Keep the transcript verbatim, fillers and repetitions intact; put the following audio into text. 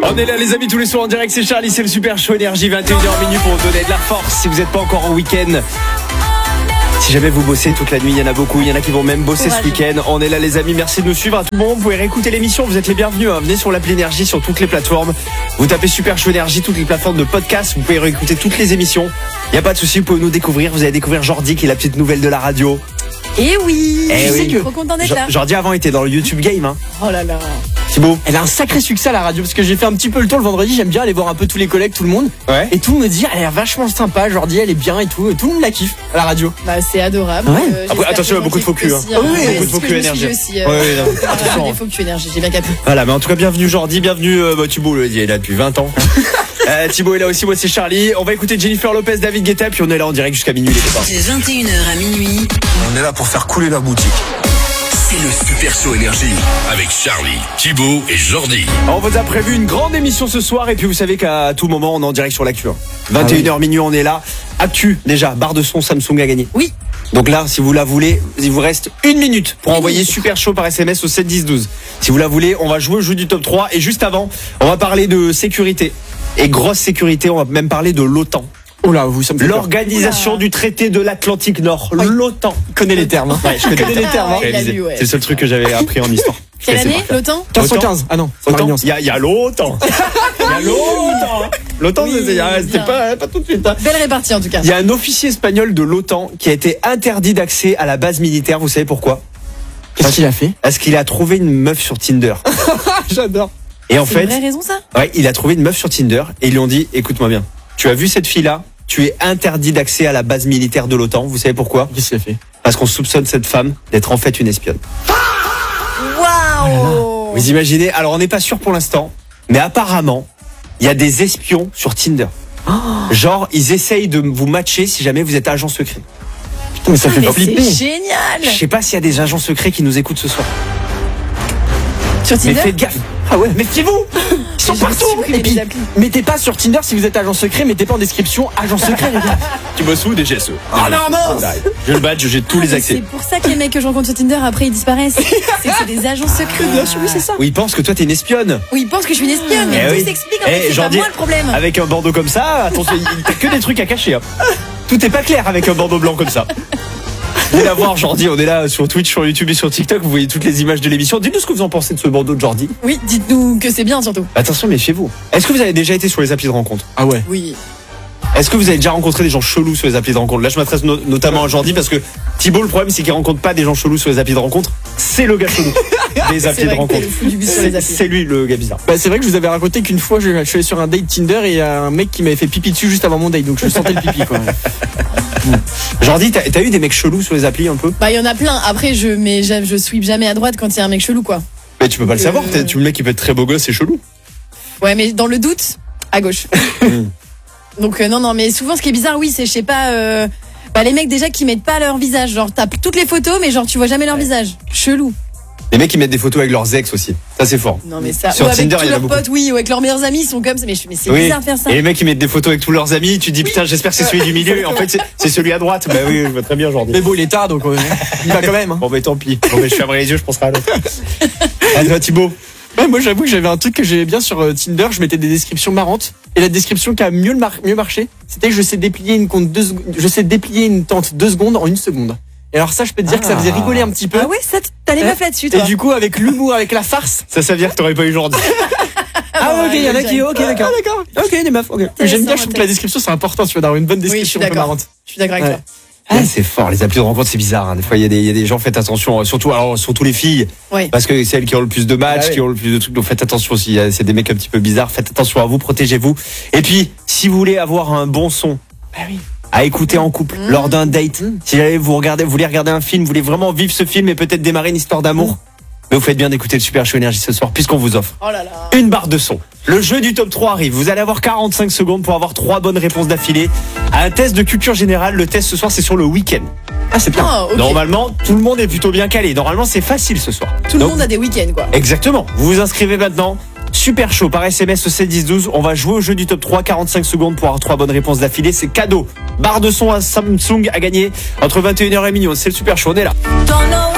On est là les amis tous les soirs en direct, c'est Charlie, c'est le Super Show Énergie, vingt et une heures minutes pour vous donner de la force si vous n'êtes pas encore en week-end. Si jamais vous bossez toute la nuit, il y en a beaucoup, il y en a qui vont même bosser ce week-end. On est là les amis, merci de nous suivre à tout moment. Vous pouvez réécouter l'émission, vous êtes les bienvenus. Hein. Venez sur l'appli Énergie sur toutes les plateformes. Vous tapez Super Show Énergie, toutes les plateformes de podcast. Vous pouvez réécouter toutes les émissions. Il n'y a pas de souci, vous pouvez nous découvrir. Vous allez découvrir Jordi qui est la petite nouvelle de la radio. Eh oui, eh je oui. sais que trop content d'être là. Jordi avant était dans le YouTube Game. Hein. Oh là là. Thibaut. Elle a un sacré succès à la radio parce que j'ai fait un petit peu le tour le vendredi. J'aime bien aller voir un peu tous les collègues, tout le monde. Ouais. Et tout le monde me dit, elle a l'air vachement sympa. Jordi, elle est bien et tout. Et tout le monde la kiffe à la radio. Bah c'est adorable. Ouais. Euh, Après, attention, il y a beaucoup de faux culs. Hein. Aussi, hein. Oui, Ouais, beaucoup de faux c'est culs ce que je me énergie. suis dit aussi. Euh, Ouais, ouais, non, ah, attention. des faux culs énergie, j'ai bien capté. Voilà, mais en tout cas, bienvenue Jordi, bienvenue euh, bah, Thibaut, il est là depuis vingt ans. euh, Thibaut est là aussi, moi c'est Charlie. On va écouter Jennifer Lopez, David Guetta, puis on est là en direct jusqu'à minuit les copains. C'est vingt et une heures à minuit. On est là pour faire couler la boutique. C'est le Super Show Énergie avec Charlie, Thibaut et Jordi. On vous a prévu une grande émission ce soir et puis vous savez qu'à tout moment on est en direct sur l'actu. vingt et une heures minuit on est là. Actu déjà, barre de son Samsung a gagné. Oui. Donc là, si vous la voulez, il vous reste une minute pour envoyer Super Show par S M S au sept dix douze. Si vous la voulez, on va jouer au jeu du top trois et juste avant, on va parler de sécurité. Et grosse sécurité, on va même parler de l'OTAN. Oh là, vous, ça me fait peur. L'Organisation Oula. du traité de l'Atlantique Nord, Oui. l'OTAN. Je connais les termes. Hein. Ouais, je connais les Ah, termes. hein. ouais, il a Réalisé. lu, ouais. C'est le seul truc que j'avais appris en histoire. Je Quelle connaissais année, pas. l'OTAN quinze cent quinze. Ah non, c'est Autant, Marignan. il y a, il y a l'OTAN. Il y a l'OTAN. L'OTAN, Oui, c'était c'était bien. pas, pas tout de suite. Hein. Belle répartie en tout cas. Il y a un officier espagnol de l'OTAN qui a été interdit d'accès à la base militaire. Vous savez pourquoi? Qu'est-ce qu'il a fait? Parce qu'il a trouvé une meuf sur Tinder. J'adore. Et en C'est fait, une vraie raison ça? ouais, il a trouvé une meuf sur Tinder et ils lui ont dit, écoute-moi bien, tu as vu cette fille-là? Tu es interdit d'accès à la base militaire de l'OTAN. Vous savez pourquoi? Qu'est-ce qu'il a fait? Parce qu'on soupçonne cette femme d'être en fait une espionne. Waouh. Vous imaginez? Alors on n'est pas sûr pour l'instant, mais apparemment, il y a des espions sur Tinder. Genre, ils essayent de vous matcher si jamais vous êtes agent secret. Putain, mais ça fait Mais flipper. c'est génial. Je sais pas s'il y a des agents secrets qui nous écoutent ce soir. Sur Mais Tinder. faites gaffe. Ah ouais, méfiez-vous. Ils sont Je vais partout. supprimer Et puis, les applis. mettez pas sur Tinder si vous êtes agent secret, mettez pas en description agent secret, les gars. Tu bosses où des G S E? Oh non, non. Je le badge, j'ai tous Ah, les mais accès. C'est pour ça que les mecs que je rencontre sur Tinder après ils disparaissent. C'est que c'est des agents secrets. Bien sûr, oui, c'est ça. Oui, ils pensent que toi t'es une espionne. Oui, ils pensent que je suis une espionne, mais Eh tout oui. s'explique en Eh, fait, c'est pas Jordi, moi le problème. Avec un bandeau comme ça, attention, il t'as que des trucs à cacher. Hein. Tout est pas clair avec un bandeau blanc comme ça. Venez la voir, Jordi. On est là sur Twitch, sur YouTube et sur TikTok. Vous voyez toutes les images de l'émission. Dites-nous ce que vous en pensez de ce bandeau de Jordi. Oui, dites-nous que c'est bien surtout. Attention, méfiez-vous. Est-ce que vous avez déjà été sur les applis de rencontre? Ah ouais. Oui. Est-ce que vous avez déjà rencontré des gens chelous sur les applis de rencontre? Là, je m'adresse no- notamment à Jordi parce que Thibaut, le problème, c'est qu'il rencontre pas des gens chelous sur les applis de rencontre. C'est le gars chelou des C'est applis vrai de que t'es rencontre. le fou du bus sur les C'est applis. c'est lui le gars bizarre. Bah, c'est vrai que je vous avais raconté qu'une fois, je, je suis allé sur un date Tinder et il y a un mec qui m'avait fait pipi dessus juste avant mon date, donc je sentais le pipi, quoi. Jordi, t'as t'as eu des mecs chelous sur les applis un peu? Bah il y en a plein. Après je mais je, je sweep jamais à droite quand il y a un mec chelou quoi. Mais tu peux pas le Euh. savoir. t'es- Tu le mec qui peut être très beau gosse, c'est chelou. Ouais mais dans le doute à gauche. Donc euh, non non mais souvent ce qui est bizarre oui c'est je sais pas euh, bah les mecs déjà qui mettent pas leur visage genre t'as toutes les photos mais genre tu vois jamais leur visage. Chelou. Les mecs qui mettent des photos avec leurs ex aussi. Ça, c'est fort. Non mais ça Sur ou avec Tinder, tous il y en a leurs beaucoup. potes oui ou avec leurs meilleurs amis ils sont comme ça mais, je- mais c'est Oui. bizarre de faire ça. Et les mecs qui mettent des photos avec tous leurs amis, tu te dis putain, j'espère que c'est celui du milieu. Et en fait, c'est- c'est celui à droite. Bah oui, je vois très bien Jordi. Mais bon, il est tard, donc euh, il va quand même. Hein. Bon, bah tant pis. Bon, bah, je fermerai les yeux, je penserai à l'autre. À toi, Thibaut. Ouais, moi, j'avoue que j'avais un truc que j'aimais bien sur euh, Tinder. Je mettais des descriptions marrantes. Et la description qui a mieux, le mar- mieux marché, c'était que je sais déplier une compte deux sec- je sais déplier une tente deux secondes en une seconde. Et alors ça, je peux te dire que ça faisait rigoler un petit peu. Ah ouais ça t'as les meufs là-dessus Et toi. du coup, avec l'humour, avec la farce. Ça, ça veut dire que t'aurais pas eu Jordi. Ah ouais, ok, il y en a qui, ok, Ah, d'accord. d'accord. Ok, des meufs, ok. J'aime bien, je trouve que la description, c'est important, tu vois, d'avoir une bonne Oui, je suis description un peu d'accord. marrante. Je suis d'accord avec Ouais. toi. Ah, c'est fort, les applis de rencontre, c'est bizarre. Hein. Des fois, il y, a des- il y a des gens, faites attention, euh, surtout, alors, surtout les filles, Ouais. parce que c'est elles qui ont le plus de matchs, Ah oui. qui ont le plus de trucs. Donc faites attention aussi. euh, C'est des mecs un petit peu bizarres. Faites attention à vous, protégez-vous. Et puis, si vous voulez avoir un bon son, Bah oui. à écouter en couple Mmh. lors d'un date, si jamais vous regardez, vous voulez regarder un film, vous voulez vraiment vivre ce film et peut-être démarrer une histoire d'amour, mais vous faites bien d'écouter le Super Show Énergie ce soir, puisqu'on vous offre Oh là là. une barre de son. Le jeu du top trois arrive. Vous allez avoir quarante-cinq secondes pour avoir trois bonnes réponses d'affilée à un test de culture générale. Le test ce soir, c'est sur le week-end. Ah, c'est bien. Oh, ok. Normalement, tout le monde est plutôt bien calé. Normalement, c'est facile ce soir. Tout le Donc, monde a des week-ends quoi. exactement. Vous vous inscrivez maintenant. Super chaud par S M S au sept dix douze. On va jouer au jeu du top trois. quarante-cinq secondes pour avoir trois bonnes réponses d'affilée. C'est cadeau. Barre de son à Samsung à gagner entre vingt et une heures et minuit. C'est le Super chaud. On est là.